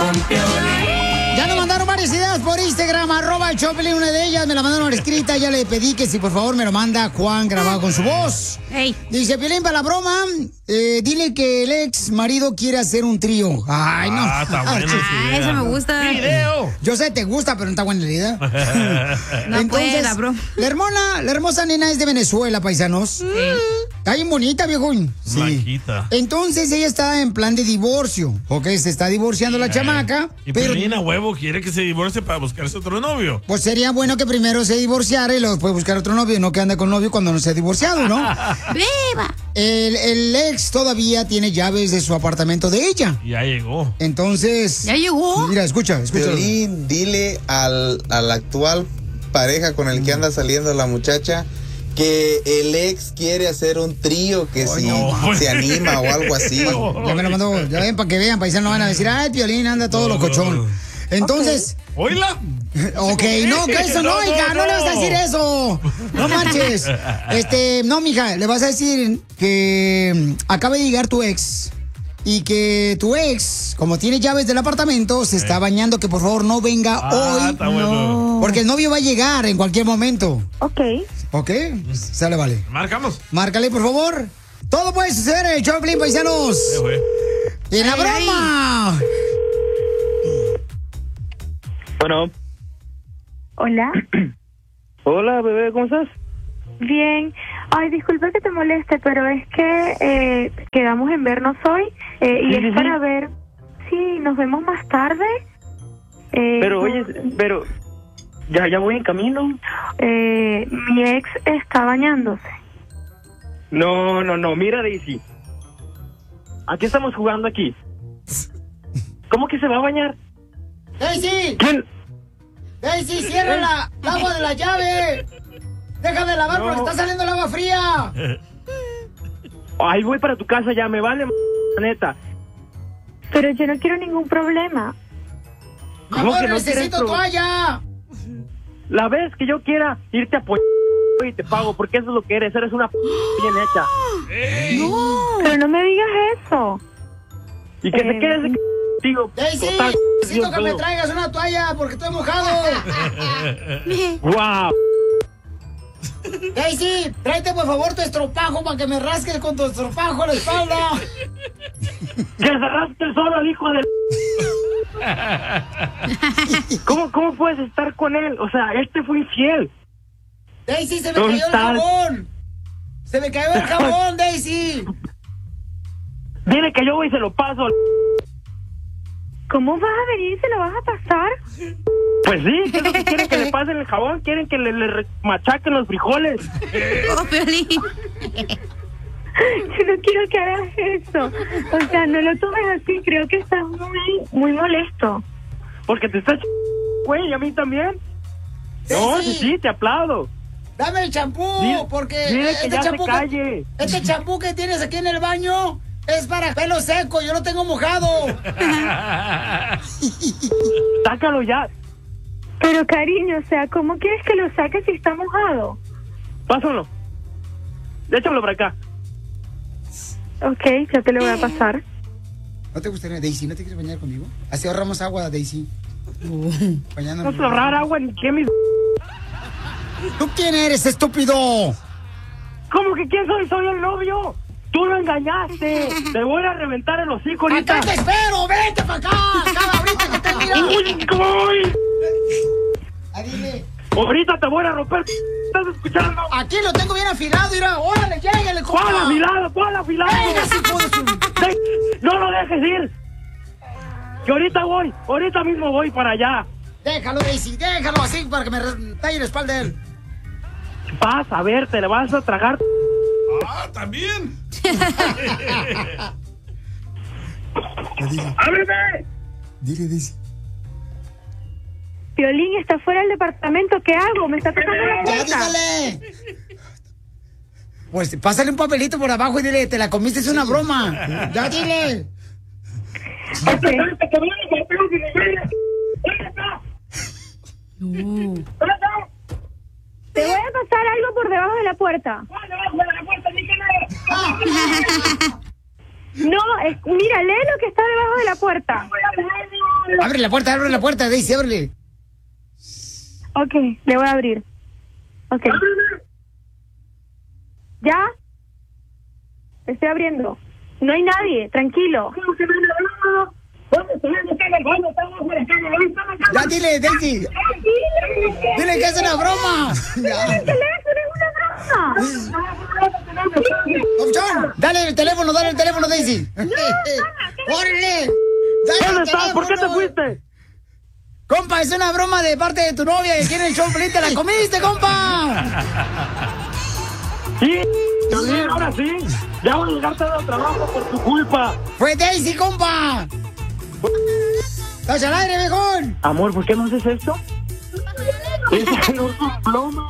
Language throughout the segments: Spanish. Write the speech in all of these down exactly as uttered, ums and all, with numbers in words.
con Piolín. Ya nos mandaron varias ideas por Instagram, arroba el show Piolín. Una de ellas me la mandaron escrita. Ya le pedí que si por favor me lo manda Juan grabado con su voz. Hey. Dice, Piolín, para la broma, eh, dile que el ex marido quiere hacer un trío. Ay, no. Ah, está bueno. Ah, eso me gusta. Video. Yo sé, te gusta, pero no está buena la idea. No Entonces, pueda, bro. La hermana, la hermosa nena es de Venezuela, paisanos. Sí. Está bien bonita, viejón. Sí. Blanquita. Entonces ella está en plan de divorcio. Ok, se está divorciando la chamaca. Y pero Piolín a huevo quiere que se divorcie para buscarse otro novio. pues sería bueno que primero se divorciara y luego después buscar otro novio, no que ande con novio cuando no se ha divorciado, ¿no? ¡Viva! El, el ex todavía tiene llaves de su apartamento de ella. Ya llegó. Entonces. ¿Ya llegó? Mira, escucha, escucha. Piolín, dile al, al actual pareja con el que anda saliendo la muchacha que el ex quiere hacer un trío, que Ay, si no. se anima o algo así. Ya me lo mandó, ya ven, para que vean, paisanos, van a decir, ay, Piolín anda todo locochón. Entonces, ¿Oíla? ok, no, que eso no, hija, no le vas a decir eso. No manches. Este, no, mija, le vas a decir que mm, acaba de llegar tu ex y que tu ex, como tiene llaves del apartamento, se está bañando, que por favor no venga Ah, hoy. está bueno. Porque el novio va a llegar en cualquier momento. Ok. ¿Ok? Sale, vale. Marcamos. Márcale, por favor. Todo puede suceder en el show de Piolín, paisanos. Eh, güey. ¡Y en la Ay, broma! Bueno. Hola. Hola, bebé, ¿cómo estás? Bien. Ay, disculpa que te moleste, pero es que eh, quedamos en vernos hoy eh, y Sí, es sí, sí. para ver si nos vemos más tarde. Eh, Pero, pues, oye, pero... Ya, ya voy en camino. eh, mi ex está bañándose. No, no, no, mira, Daisy. ¿A qué estamos jugando aquí? ¿Cómo que se va a bañar? ¡Daisy! ¿Quién? ¡Daisy, cierra la, el agua de la llave! ¡Deja de lavar No. porque está saliendo el agua fría! Ay, voy para tu casa ya, me vale, m- neta. Pero yo no quiero ningún problema. ¡Mi ¿Cómo amor, que no necesito quieres pro- toalla! La vez que yo quiera irte a apoyar y te pago, porque eso es lo que eres, eres una p bien hecha. Pero no me digas eso. Y que Eh, se quede ese c- contigo. ¡Daisy! Total, Necesito que me todo. traigas una toalla porque estoy mojado. Guau. ¡Daisy! Tráete por favor tu estropajo para que me rasques con tu estropajo la espalda. Que se rasque solo el hijo del... ¿Cómo, ¿Cómo puedes estar con él? O sea, él te fue infiel. ¡Daisy, se me ¿Dónde cayó el estás? jabón! ¡Se me cayó el jabón, Daisy! Dile que yo voy y se lo paso. ¿Cómo vas a venir y se lo vas a pasar? Pues sí, ¿qué es lo que quieren que le pasen el jabón? ¿Quieren que le, le re- machaquen los frijoles? Oh, Piolín. Yo no quiero que hagas eso. O sea, no lo tomes así. Creo que estás muy, muy molesto. Porque te estás ch... güey, ¿y a mí también? No, sí, sí, te aplaudo. Dame el champú, Dile- porque dile que este ya se champú calle. este champú que tienes aquí en el baño es para pelo seco, yo lo tengo mojado. Sácalo ya. Pero cariño, o sea, ¿cómo quieres que lo saques si está mojado? Pásalo. Échamelo para acá. Ok, ya te lo voy a pasar. ¿No te gustaría, Daisy, no te quieres bañar conmigo? Así ahorramos agua, Daisy. Bañándonos. No se ahorrar agua ni que mis... ¿Tú quién eres, estúpido? ¿Cómo que quién soy? Soy el novio. Tú lo engañaste. Te voy a reventar el hocico ahorita. ¡Acá te espero! ¡Vente para acá! ¡Acá ahorita que te mira! ¡Uy, uy! Ah, dile. Ahorita te voy a romper. ¿Estás escuchando? Aquí lo tengo bien afilado, mira. ¡Órale, lléguele, compa! ¿Cuál afilado? ¿Cuál afilado? Venga, sí, puedo, sí. De- No lo dejes ir. Que ahorita voy. Ahorita mismo voy para allá. Déjalo, Daisy, déjalo así para que me re- talle la espalda de él. Vas a ver, te le vas a tragar. Ah, también. ¡Ábreme! Dile, Daisy. Piolín está fuera del departamento. ¿Qué hago? Me está tocando la ¡Ya, puerta. dígale! Pues pásale un papelito por abajo y dile, te la comiste, es una broma. Ya, dile. Ok. ¡Que viene, que tengo que mover! ¿Dónde está? ¿Dónde está? Te voy a pasar algo por debajo de la puerta. ¿Cuál debajo de la puerta? Ni que nada. No, es- mira, lee lo que está debajo de la puerta. Voy a dejarlo. Abre la puerta, abre la puerta, Daisy, ábrele. Ok, le voy a abrir. Ok. ¿Ya? Estoy abriendo. No hay nadie, tranquilo. Ya dile, Daisy. Dile que es una broma. Ya. ¡El teléfono es una broma! Opción, dale el teléfono, dale el teléfono, Daisy. ¡Órale! Dale ¿Dónde el estás? ¿Por qué te teléfono. fuiste? Compa, es una broma de parte de tu novia que quiere el show, Pelín, te la comiste, compa. Sí, también, ahora sí. Ya voy a llegar tarde al trabajo por tu culpa. Fue Daisy, compa. ¡Estás al aire, viejón! Amor, ¿por qué no haces esto? Esa no es un plomo.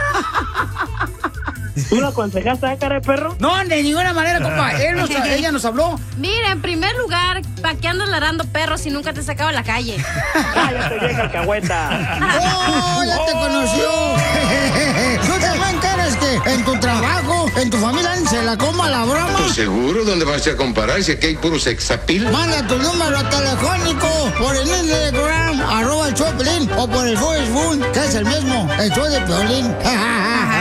¿Tú lo aconsejaste a cara de perro? No, de ninguna manera, compa. Él nos, ella nos habló. Mira, en primer lugar, ¿para qué andas ladrando perros si nunca te sacaba a la calle? ¡Cállate, vieja alcahueta! ¡Oh, ya te conoció! ¿No también quieres que en tu trabajo, en tu familia, se la coma la broma? Pues seguro, ¿dónde vas a comparar si aquí hay puro sexapil? Manda tu número telefónico por el Instagram, arroba el show de Piolín, o por el Facebook, que es el mismo, el show de Piolín.